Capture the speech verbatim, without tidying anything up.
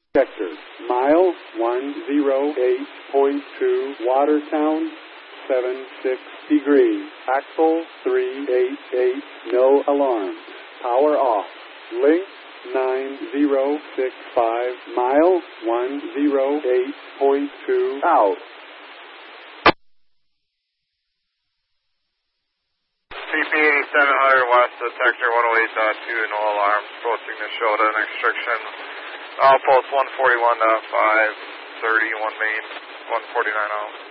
Sector, mile one oh eight point two, Watertown, seven six degrees, axle three eight eight, no alarms, power off, link nine zero six five, mile one oh eight point two, out. C P eighty-seven hundred west, detector one oh eight point two, no alarms, approaching the Shota next restriction. Outpost one forty-one point five, thirty-one main, one forty-nine out.